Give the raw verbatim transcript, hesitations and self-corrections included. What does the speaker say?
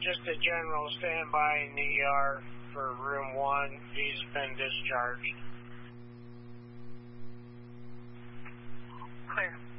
just a general standby in the E R for room one. He's been discharged. Clear.